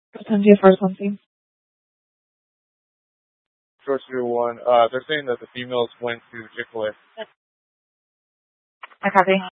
10G first one, team. George 01, they're saying that the females went to Chick-fil-A. I copy.